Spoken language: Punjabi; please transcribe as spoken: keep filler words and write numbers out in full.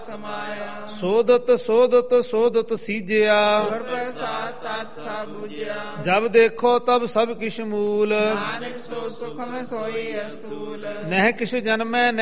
ਸਮਾਇਆ ਸੋਧਤ ਸੋਧਤ ਸੋਧਤ ਸੀਜਿਆ ਗੁਰ ਪ੍ਰਸਾਦ ਤਤ ਸਭ ਬੁਝਿਆ ਜਬ ਦੇਖੋ ਤਬ ਸਭ ਕਿਛ ਮੂਲ ਨਾਨਕ ਸੋ ਸੁਖ ਮੈਂ ਸੋਈ ਅਸਤੂਲ ਨਹਿ ਕਿਛ ਜਨਮੈ